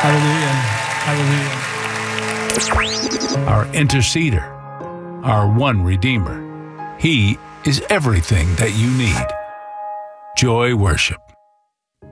Hallelujah. Hallelujah. Our interceder, our one Redeemer. He is everything that you need. Joy Worship.